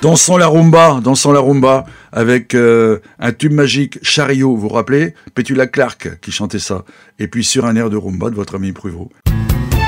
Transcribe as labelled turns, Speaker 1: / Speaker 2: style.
Speaker 1: dansons la rumba, avec un tube magique, Chariot, vous vous rappelez? Petula Clark qui chantait ça. Et puis sur un air de rumba de votre ami Pruvot.